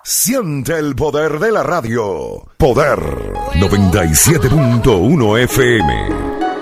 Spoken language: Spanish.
Siente el poder de la radio. Poder 97.1 FM.